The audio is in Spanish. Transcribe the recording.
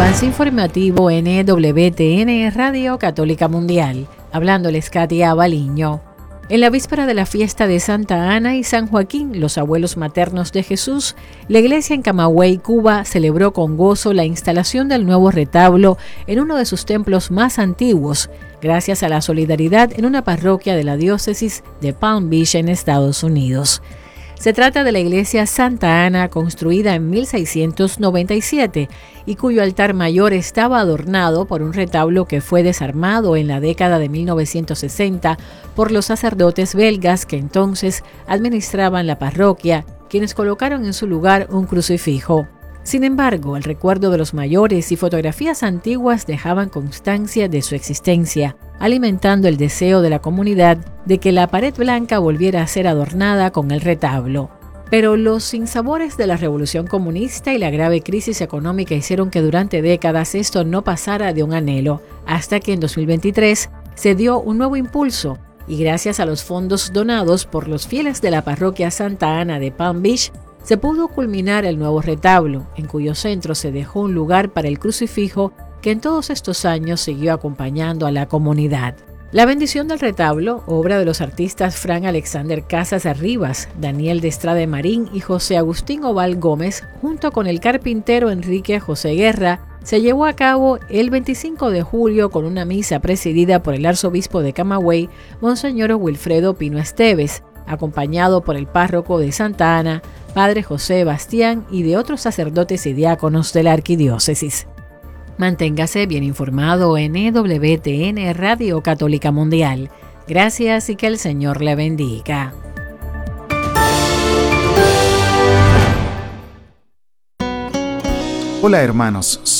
avance informativo NWTN Radio Católica Mundial. Hablándoles Katia Baliño. En la víspera de la fiesta de Santa Ana y San Joaquín, los abuelos maternos de Jesús, la iglesia en Camagüey, Cuba, celebró con gozo la instalación del nuevo retablo en uno de sus templos más antiguos, gracias a la solidaridad en una parroquia de la diócesis de Palm Beach en Estados Unidos. Se trata de la iglesia Santa Ana, construida en 1697 y cuyo altar mayor estaba adornado por un retablo que fue desarmado en la década de 1960 por los sacerdotes belgas que entonces administraban la parroquia, quienes colocaron en su lugar un crucifijo. Sin embargo, el recuerdo de los mayores y fotografías antiguas dejaban constancia de su existencia, alimentando el deseo de la comunidad de que la pared blanca volviera a ser adornada con el retablo. Pero los sinsabores de la revolución comunista y la grave crisis económica hicieron que durante décadas esto no pasara de un anhelo, hasta que en 2023 se dio un nuevo impulso, y gracias a los fondos donados por los fieles de la parroquia Santa Ana de Palm Beach, se pudo culminar el nuevo retablo, en cuyo centro se dejó un lugar para el crucifijo que en todos estos años siguió acompañando a la comunidad. La bendición del retablo, obra de los artistas Fran Alexander Casas Arribas, Daniel de Estrada Marín y José Agustín Oval Gómez, junto con el carpintero Enrique José Guerra, se llevó a cabo el 25 de julio con una misa presidida por el arzobispo de Camagüey, Monseñor Wilfredo Pino Esteves, acompañado por el párroco de Santa Ana, Padre José Bastián, y de otros sacerdotes y diáconos de la arquidiócesis. Manténgase bien informado en EWTN Radio Católica Mundial. Gracias y que el Señor le bendiga. Hola hermanos,